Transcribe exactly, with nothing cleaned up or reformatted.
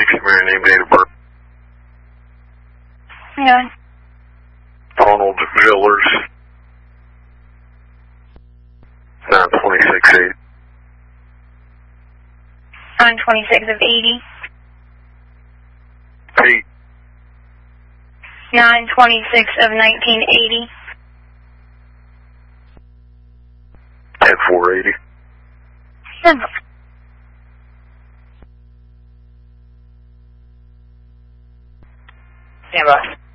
Camaro, name, date of birth. None. Arnold Villers. nine twenty-six eighty. nine twenty-six of eighty. Pete. nine twenty-six of nineteen eighty. ten four eighty. Simple. Stand by.